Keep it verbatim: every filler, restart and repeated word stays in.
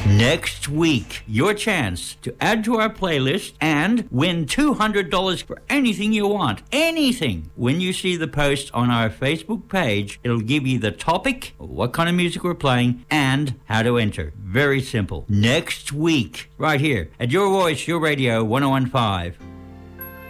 Next week, your chance to add to our playlist and win two hundred dollars for anything you want. Anything. When you see the post on our Facebook page, it'll give you the topic, what kind of music we're playing, and how to enter. Very simple. Next week, right here at Your Voice, Your Radio, one oh one point five.